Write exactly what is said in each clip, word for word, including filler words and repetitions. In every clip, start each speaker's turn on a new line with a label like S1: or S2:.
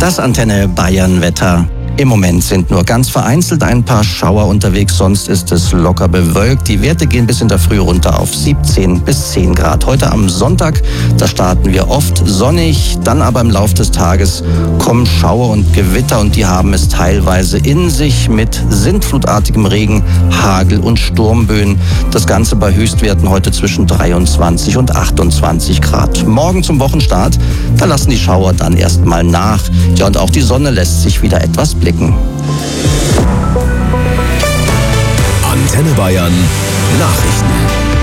S1: Das Antenne Bayern Wetter. Im Moment sind nur ganz vereinzelt ein paar Schauer unterwegs, sonst ist es locker bewölkt. Die Werte gehen bis in der Früh runter auf siebzehn bis zehn Grad. Heute am Sonntag, da starten wir oft sonnig, dann aber im Laufe des Tages kommen Schauer und Gewitter und die haben es teilweise in sich mit sintflutartigem Regen, Hagel und Sturmböen. Das Ganze bei Höchstwerten heute zwischen dreiundzwanzig und achtundzwanzig Grad. Morgen zum Wochenstart, da lassen die Schauer dann erstmal nach. Ja, und auch die Sonne lässt sich wieder etwas blicken.
S2: Antenne Bayern Nachrichten.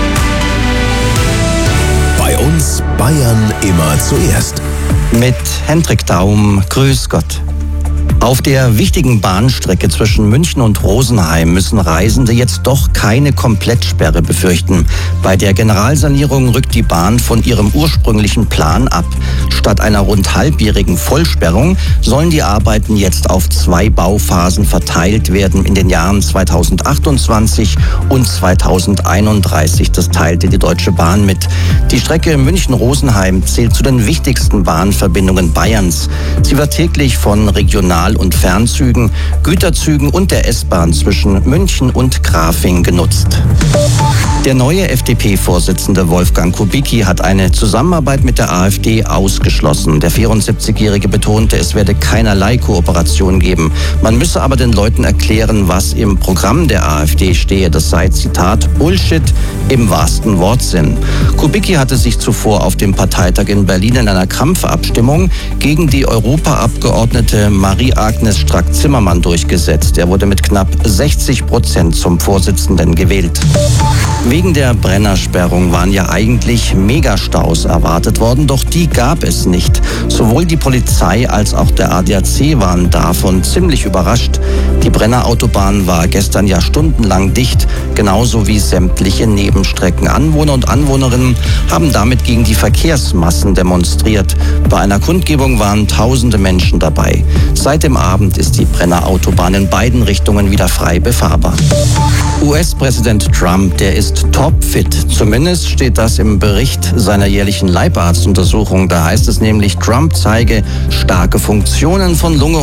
S2: Bei uns Bayern immer zuerst.
S1: Mit Hendrik Daum, grüß Gott. Auf der wichtigen Bahnstrecke zwischen München und Rosenheim müssen Reisende jetzt doch keine Komplettsperre befürchten. Bei der Generalsanierung rückt die Bahn von ihrem ursprünglichen Plan ab. Statt einer rund halbjährigen Vollsperrung sollen die Arbeiten jetzt auf zwei Bauphasen verteilt werden in den Jahren zweitausendachtundzwanzig und zweitausendeinunddreißig. Das teilte die Deutsche Bahn mit. Die Strecke München-Rosenheim zählt zu den wichtigsten Bahnverbindungen Bayerns. Sie wird täglich von Regional- und Fernzügen, Güterzügen und der S-Bahn zwischen München und Grafing genutzt. Der neue F D P-Vorsitzende Wolfgang Kubicki hat eine Zusammenarbeit mit der AfD ausgeschlossen. Der vierundsiebzigjährige betonte, es werde keinerlei Kooperation geben. Man müsse aber den Leuten erklären, was im Programm der AfD stehe. Das sei, Zitat, Bullshit im wahrsten Wortsinn. Kubicki hatte sich zuvor auf dem Parteitag in Berlin in einer Kampfabstimmung gegen die Europaabgeordnete Marie-Agnes Strack-Zimmermann durchgesetzt. Er wurde mit knapp sechzig Prozent zum Vorsitzenden gewählt. Wegen der Brennersperrung waren ja eigentlich Megastaus erwartet worden, doch die gab es nicht. Sowohl die Polizei als auch der A D A C waren davon ziemlich überrascht. Die Brennerautobahn war gestern ja stundenlang dicht, genauso wie sämtliche Nebenstrecken. Anwohner und Anwohnerinnen haben damit gegen die Verkehrsmassen demonstriert. Bei einer Kundgebung waren tausende Menschen dabei. Seit dem Abend ist die Brennerautobahn in beiden Richtungen wieder frei befahrbar. U S-Präsident Trump, der ist topfit. Zumindest steht das im Bericht seiner jährlichen Leibarztuntersuchung. Da heißt es nämlich, Trump zeige starke Funktionen von Lunge